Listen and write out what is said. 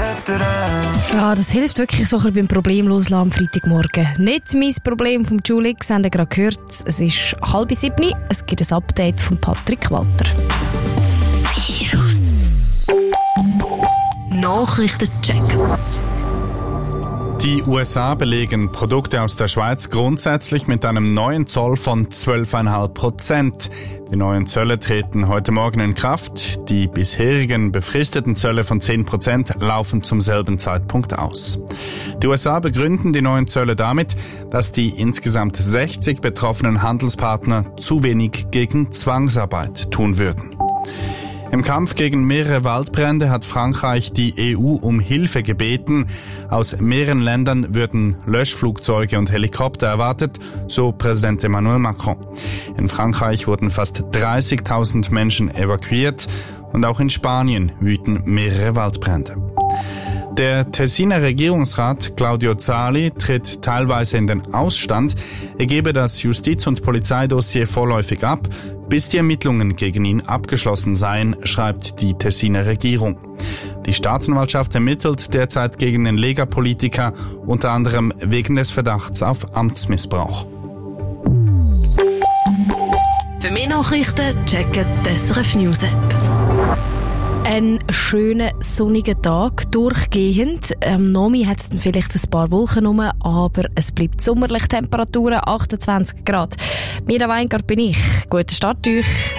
Ja, das hilft wirklich so ein bisschen beim Problemloslassen am Freitagmorgen. Nicht mein Problem vom Julik, Sie haben ja gerade gehört. Es ist 6:30. Es gibt ein Update von Patrick Walter. Virus. Nachrichtencheck. Die USA belegen Produkte aus der Schweiz grundsätzlich mit einem neuen Zoll von 12,5%. Die neuen Zölle treten heute Morgen in Kraft. Die bisherigen befristeten Zölle von 10% laufen zum selben Zeitpunkt aus. Die USA begründen die neuen Zölle damit, dass die insgesamt 60 betroffenen Handelspartner zu wenig gegen Zwangsarbeit tun würden. Im Kampf gegen mehrere Waldbrände hat Frankreich die EU um Hilfe gebeten. Aus mehreren Ländern würden Löschflugzeuge und Helikopter erwartet, so Präsident Emmanuel Macron. In Frankreich wurden fast 30.000 Menschen evakuiert und auch in Spanien wüten mehrere Waldbrände. Der Tessiner Regierungsrat Claudio Zali tritt teilweise in den Ausstand. Er gebe das Justiz- und Polizeidossier vorläufig ab, bis die Ermittlungen gegen ihn abgeschlossen seien, schreibt die Tessiner Regierung. Die Staatsanwaltschaft ermittelt derzeit gegen den Lega-Politiker, unter anderem wegen des Verdachts auf Amtsmissbrauch. Für mehr Nachrichten checken die SRF News App. Ein schöner, sonniger Tag, durchgehend. Am Nomi hat es dann vielleicht ein paar Wolken rum, aber es bleibt sommerlich, Temperaturen 28 Grad. Mira Weingart bin ich. Guten Start euch.